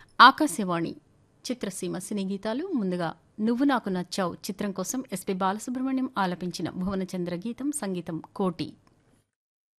ఆకాశవాణి చిత్రసీమ సినీ గీతాలు. ముందుగా నువ్వు నాకు నచ్చావు చిత్రం కోసం ఎస్పి బాలసుబ్రహ్మణ్యం ఆలపించిన భువనచంద్ర గీతం, సంగీతం కోటి.